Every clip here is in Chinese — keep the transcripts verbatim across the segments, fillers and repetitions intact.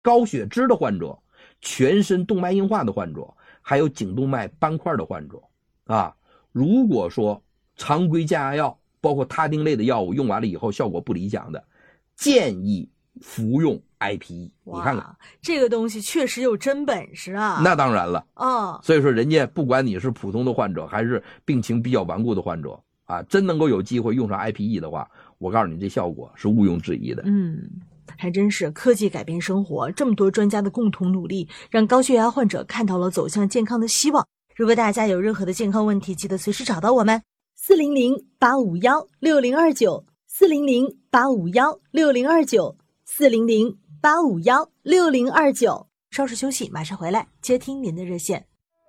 高血脂的患者，全身动脉硬化的患者，还有颈动脉斑块的患者啊。如果说常规降压药包括他汀类的药物用完了以后效果不理想的，建议服用 I P E。 你看看这个东西确实有真本事啊。 那当然了哦， 所以说人家不管你是普通的患者还是病情比较顽固的患者啊，真能够有机会用上 I P E 的话，我告诉你这效果是毋庸置疑的。 嗯，还真是科技改变生活，这么多专家的共同努力，让高血压患者看到了走向健康的希望。如果大家有任何的健康问题，记得随时找到我们四零零八五一六零二九 四零零八五一六零二九 四零零八五一六零二九。稍事休息，马上回来接听您的热线。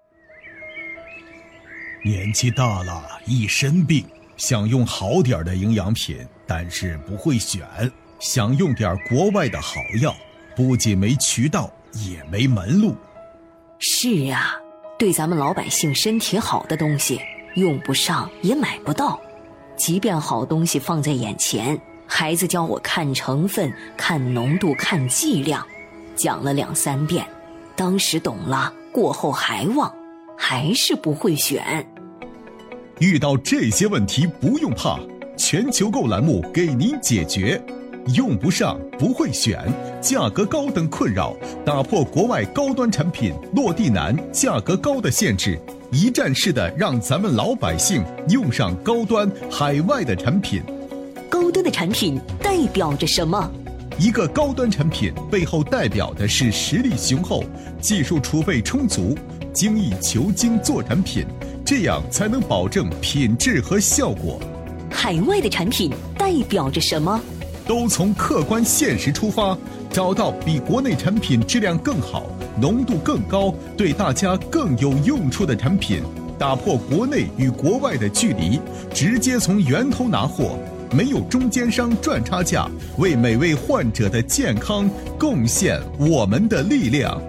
年纪大了，一身病，想用好点的营养品，但是不会选，想用点国外的好药，不仅没渠道，也没门路。 是啊，对咱们老百姓身体好的东西，用不上也买不到。即便好东西放在眼前，孩子教我看成分、看浓度、看剂量，讲了两三遍，当时懂了，过后还忘，还是不会选。 遇到这些问题不用怕，全球购栏目给您解决。用不上不会选，价格高等困扰，打破国外高端产品落地难、价格高的限制，一站式的让咱们老百姓用上高端海外的产品。 高端的产品代表着什么？ 一个高端产品背后代表的是实力雄厚、技术储备充足、精益求精做产品，这样才能保证品质和效果。 海外的产品代表着什么？ 都从客观现实出发，找到比国内产品质量更好、浓度更高、对大家更有用处的产品，打破国内与国外的距离，直接从源头拿货，没有中间商赚差价，为每位患者的健康贡献我们的力量。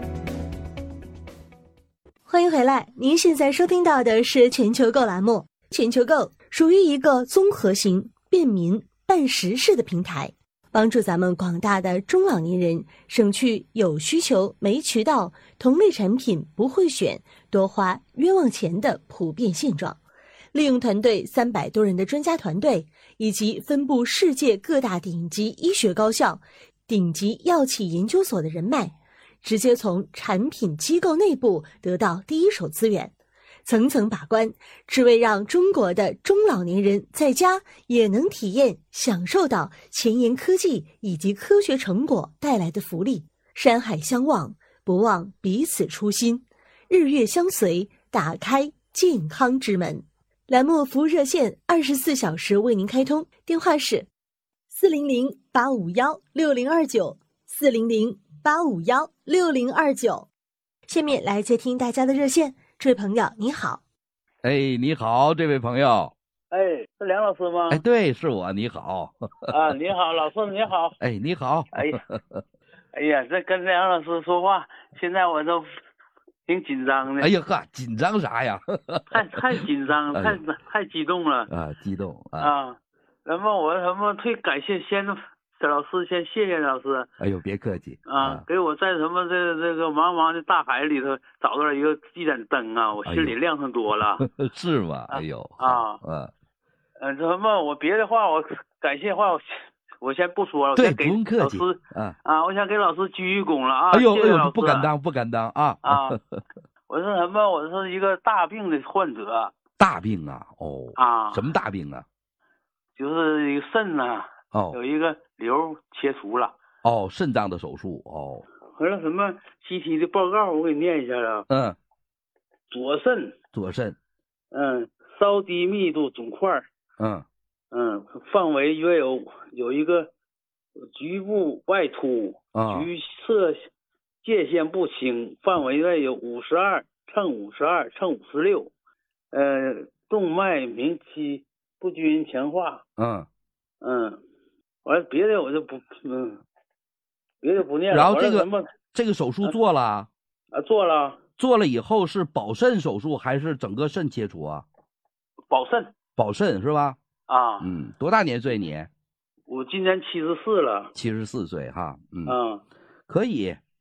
欢迎回来，您现在收听到的是全球购栏目。全球购属于一个综合型、便民、办实事的平台，帮助咱们广大的中老年人省去有需求没渠道、同类产品不会选、多花冤枉钱的普遍现状。利用团队三百多人的专家团队，以及分布世界各大顶级医学高校、顶级药企研究所的人脉，直接从产品机构内部得到第一手资源，层层把关，只为让中国的中老年人在家也能体验享受到前沿科技以及科学成果带来的福利。山海相望，不忘彼此初心，日月相随，打开健康之门。栏目服务热线二十四小时为您开通，电话是四零零八五一六零二九 四零零八五一六零二九。下面来接听大家的热线。这位朋友你好。 哎，你好，这位朋友。 哎，是梁老师吗？ 哎，对，是我。你好。 啊，你好，老师你好。 哎，你好。 哎呀，哎呀，这跟梁老师说话，现在我都挺紧张的。 哎呀呵，紧张啥呀？ 太太紧张了，太太激动了啊，激动啊！ 啊，那么我什么最感谢先老师，先谢谢老师。 哎呦，别客气啊！啊给我在什么这这个茫茫的大海里头找到了一个一盏灯啊，我心里亮上多了。 哎、是吗？哎呦啊啊！呃，什么我别的话我感谢话我我先不说了，我先给老师啊啊！我想给老师鞠一躬了啊！ 哎呦哎呦， 不敢当不敢当啊啊！我是什么？我是一个大病的患者。 大病啊？哦啊！ 什么大病啊？ 就是一个肾呐、啊， 哦， 有一个瘤切除了。 哦，肾脏的手术哦。 完了什么 C T 的报告，我给你念一下啊。 嗯。 左肾。 左肾。 嗯，稍低密度肿块。 嗯。 嗯，范围约有有一个局部外凸， 啊、 局侧界限不清，范围内有五十二乘五十二乘五十六，呃，动脉鸣期不均强化。 嗯嗯，完了别的我就不嗯，别的不念了。 然后这个什么这个手术做了啊？ 啊，做了。 做了以后是保肾手术还是整个肾切除啊？ 保肾。 保肾是吧？ 啊。 嗯，多大年岁你？ 我今年七十四了。 七十四岁哈。嗯。 嗯。 可以，